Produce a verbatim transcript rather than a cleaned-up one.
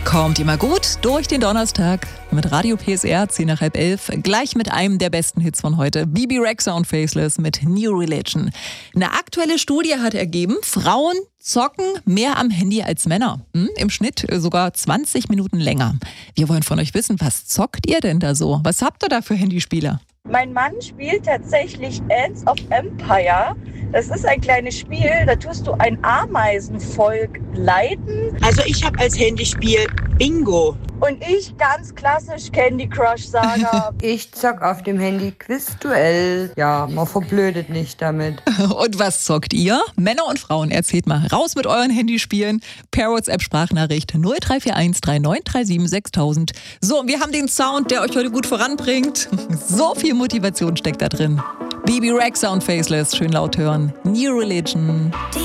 Kommt immer gut durch den Donnerstag mit Radio P S R, zehn nach halb elf. Gleich mit einem der besten Hits von heute. Bebe Rexha und Faceless mit New Religion. Eine aktuelle Studie hat ergeben, Frauen zocken mehr am Handy als Männer. Hm? Im Schnitt sogar zwanzig Minuten länger. Wir wollen von euch wissen, was zockt ihr denn da so? Was habt ihr da für Handyspieler? Mein Mann spielt tatsächlich Ants of Empire. Das ist ein kleines Spiel, da tust du ein Ameisenvolk leiten. Also ich habe als Handyspiel Bingo. Und ich ganz klassisch Candy Crush Saga. Ich zock auf dem Handy Quizduell. Ja, man verblödet nicht damit. Und was zockt ihr? Männer und Frauen, erzählt mal. Raus mit euren Handyspielen. Per WhatsApp-Sprachnachricht null drei vier eins drei neun drei sieben sechstausend. So, wir haben den Sound, der euch heute gut voranbringt. So viel Motivation steckt da drin. Bebe Rexha und Faceless, schön laut hören. New Religion.